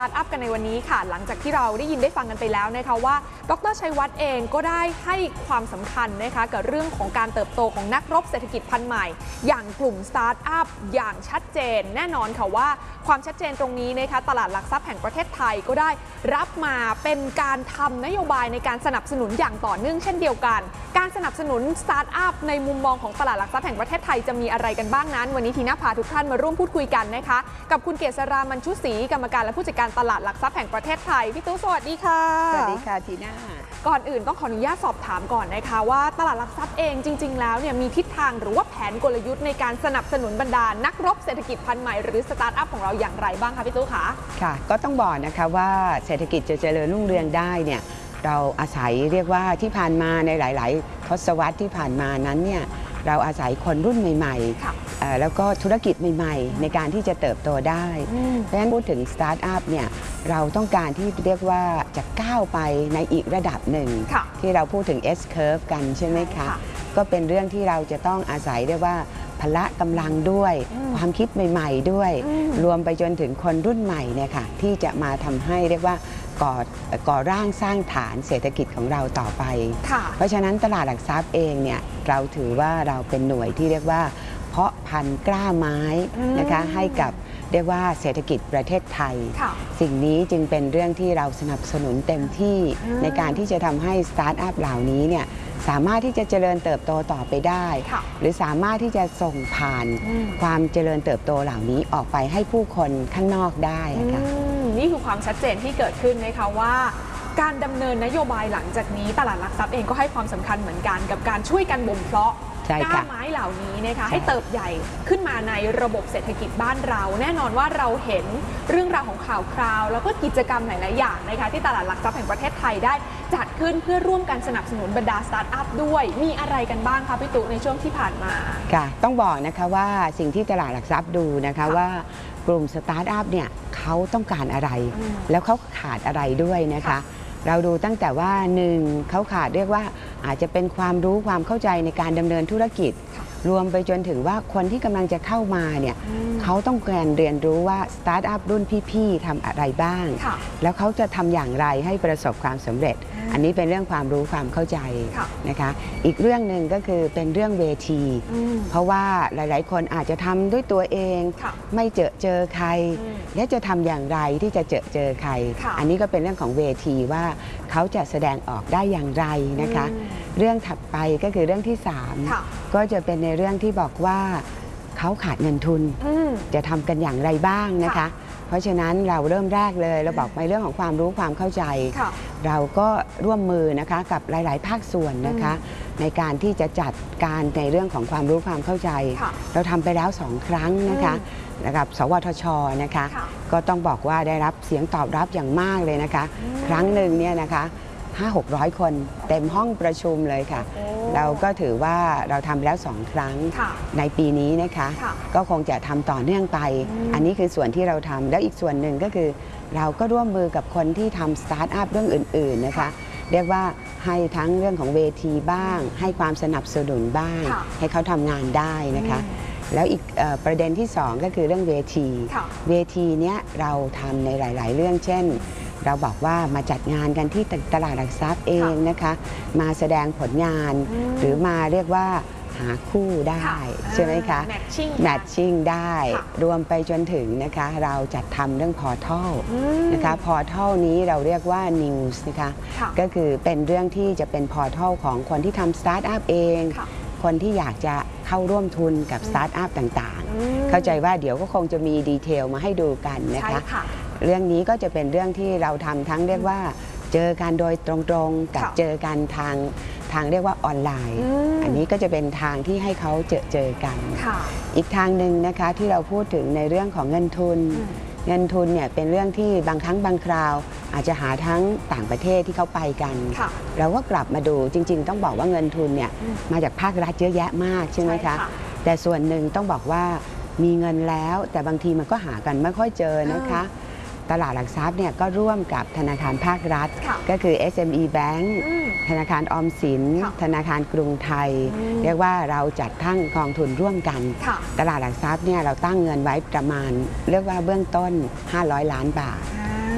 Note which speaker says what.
Speaker 1: สตาร์ทอัพกันในวันนี้ค่ะหลังจากที่เราได้ยินได้ฟังกันไปแล้วนะคะว่าดร.ชัยวัฒน์เองก็ได้ให้ความสำคัญนะคะกับเรื่องของการเติบโตของนักรบเศรษฐกิจพันธุ์ใหม่อย่างกลุ่มสตาร์ทอัพอย่างชัดเจนแน่นอนค่ะว่าความชัดเจนตรงนี้นะคะตลาดหลักทรัพย์แห่งประเทศไทยก็ได้รับมาเป็นการทำนโยบายในการสนับสนุนอย่างต่อเนื่องเช่นเดียวกันการสนับสนุนสตาร์ทอัพในมุมมองของตลาดหลักทรัพย์แห่งประเทศไทยจะมีอะไรกันบ้างนั้นวันนี้ทีน่าพาทุกท่านมาร่วมพูดคุยกันนะคะกับคุณเกษรามัญชุศรีกรรมการและผู้จัดการตลาดหลักทรัพย์แห่งประเทศไทยพี่ตู้สวัสดีค่ะ
Speaker 2: สวัสดีค่ะทีน่า
Speaker 1: ก่อนอื่นต้องขออนุญาตสอบถามก่อนนะคะว่าตลาดหลักทรัพย์เองจริงๆแล้วเนี่ยมีทิศทางหรือว่าแผนกลยุทธ์ในการสนับสนุนบรรดานักรบเศรษฐกิจพันธุ์ใหม่หรือสตาร์ทอัพของเราอย่างไรบ้างคะพี่ตู้คะ
Speaker 2: ค่ะก็ต้องบอกนะคะว่าเศรษฐกิจจะเจริญรุ่งเรืองได้เนี่ยเราอาศัยเรียกว่าที่ผ่านมาในหลายๆทศวรรษที่ผ่านมานั้นเนี่ยเราอาศัยคนรุ่นใหม่ๆแล้วก็ธุรกิจใหม่ๆในการที่จะเติบโตได้เพราะฉะนั้นพูดถึงสตาร์ทอัพเนี่ยเราต้องการที่เรียกว่าจะก้าวไปในอีกระดับหนึ่งที่เราพูดถึง S curve กันใช่ไหมคะก็เป็นเรื่องที่เราจะต้องอาศัยเรียกว่าพละกำลังด้วยความคิดใหม่ๆด้วยรวมไปจนถึงคนรุ่นใหม่เนี่ยค่ะที่จะมาทำให้เรียกว่าก่อร่างสร้างฐานเศรษฐกิจของเราต่อไปเพราะฉะนั้นตลาดหลักทรัพย์เองเนี่ยเราถือว่าเราเป็นหน่วยที่เรียกว่าเพาะพันธุ์กล้าไม้นะคะให้กับเรียกว่าเศรษฐกิจประเทศไทยสิ่งนี้จึงเป็นเรื่องที่เราสนับสนุนเต็มที่ในการที่จะทำให้สตาร์ทอัพเหล่านี้เนี่ยสามารถที่จะเจริญเติบโตต่อไปได้หรือสามารถที่จะส่งผ่านความเจริญเติบโตเหล่านี้ออกไปให้ผู้คนข้างนอกได้ค่ะ
Speaker 1: นี่คือความชัดเจนที่เกิดขึ้นนะคะว่าการดำเนินนโยบายหลังจากนี้ตลาดหลักทรัพย์เองก็ให้ความสำคัญเหมือนกันกับการช่วยกันบ่มเพาะกล้าไม้เหล่านี้นะคะให้เติบใหญ่ขึ้นมาในระบบเศรษฐกิจบ้านเราแน่นอนว่าเราเห็นเรื่องราวของข่าวคราวแล้วก็กิจกรรมหลายๆอย่างนะคะที่ตลาดหลักทรัพย์แห่งประเทศไทยได้จัดขึ้นเพื่อร่วมกันสนับสนุนบรรดาสตาร์ทอัพด้วยมีอะไรกันบ้างคะพี่ตุ๊ในช่วงที่ผ่านมา
Speaker 2: ค่ะต้องบอกนะคะว่าสิ่งที่ตลาดหลักทรัพย์ดูนะคะว่ากลุ่มสตาร์ทอัพเนี่ยเขาต้องการอะไรแล้วเขาขาดอะไรด้วยนะคะเราดูตั้งแต่ว่า1เขาขาดเรียกว่าอาจจะเป็นความรู้ความเข้าใจในการดำเนินธุรกิจรวมไปจนถึงว่าคนที่กำลังจะเข้ามาเนี่ยเขาต้องการเรียนรู้ว่าสตาร์ทอัพรุ่นพี่ๆทำอะไรบ้างแล้วเขาจะทำอย่างไรให้ประสบความสำเร็จอันนี้เป็นเรื่องความรู้ความเข้าใจนะคะอีกเรื่องหนึ่งก็คือเป็นเรื่องเวทีเพราะว่าหลายๆคนอาจจะทำด้วยตัวเองไม่เจอใครและจะทำอย่างไรที่จะเจอใครอันนี้ก็เป็นเรื่องของเวทีว่าเขาจะแสดงออกได้อย่างไรนะคะเรื่องถัดไปก็คือเรื่องที่3ก็จะเป็นในเรื่องที่บอกว่าเขาขาดเงินทุนจะทำกันอย่างไรบ้างนะคะเพราะฉะนั้นเราเริ่มแรกเลยเราบอกในเรื่องของความรู้ความเข้าใจเราก็ร่วมมือนะคะกับหลายๆภาคส่วนนะคะในการที่จะจัดการในเรื่องของความรู้ความเข้าใจเราทำไปแล้ว2 ครั้งนะคะกับสวทช.นะคะก็ต้องบอกว่าได้รับเสียงตอบรับอย่างมากเลยนะคะครั้งหนึ่งเนี่ยนะคะ500-600 คนเต็มห้องประชุมเลยค่ะเราก็ถือว่าเราทำแล้ว2 ครั้งในปีนี้นะคะก็คงจะทำต่อเนื่องไปอันนี้คือส่วนที่เราทำแล้วอีกส่วนหนึ่งก็คือเราก็ร่วมมือกับคนที่ทำสตาร์ทอัพเรื่องอื่นๆนะคะเรียกว่าให้ทั้งเรื่องของเวทีบ้างให้ความสนับสนุนบ้างให้เขาทำงานได้นะคะแล้วอีกประเด็นที่2ก็คือเรื่องเวทีเนี้ยเราทำในหลายๆเรื่องเช่นเราบอกว่ามาจัดงานกันที่ตลาดหลักทรัพย์เองนะคะมาแสดงผลงานหรือมาเรียกว่าหาคู่ได้ใช่ไหมคะแมทชิ่งได้รวมไปจนถึงนะคะเราจัดทำเรื่องพอร์ทัลนะคะพอร์ทัลนี้เราเรียกว่า News นะคะก็คือเป็นเรื่องที่จะเป็นพอร์ทัลของคนที่ทำสตาร์ทอัพเองคนที่อยากจะเข้าร่วมทุนกับสตาร์ทอัพต่างๆเข้าใจว่าเดี๋ยวก็คงจะมีดีเทลมาให้ดูกันนะคะเรื่องนี้ก็จะเป็นเรื่องที่เราทำทั้งเรียกว่าเจอกันโดยตรงๆกับเจอกันทางเรียกว่าออนไลน์อันนี้ก็จะเป็นทางที่ให้เขาเจอกันอีกทางหนึ่งนะคะที่เราพูดถึงในเรื่องของเงินทุนเนี่ยเป็นเรื่องที่บางครั้งบางคราวอาจจะหาทั้งต่างประเทศที่เขาไปกันเราก็กลับมาดูจริงๆต้องบอกว่าเงินทุนเนี่ยมาจากภาครัฐเยอะแยะมากใช่ไหมคะแต่ส่วนหนึ่งต้องบอกว่ามีเงินแล้วแต่บางทีมันก็หากันไม่ค่อยเจอนะคะตลาดหลักทรัพย์เนี่ยก็ร่วมกับธนาคารภาครัฐก็คือ SME Bank ธนาคารออมสินธนาคารกรุงไทยเรียกว่าเราจัดตั้งกองทุนร่วมกันตลาดหลักทรัพย์เนี่ยเราตั้งเงินไว้ประมาณเรียกว่าเบื้องต้น500 ล้านบาท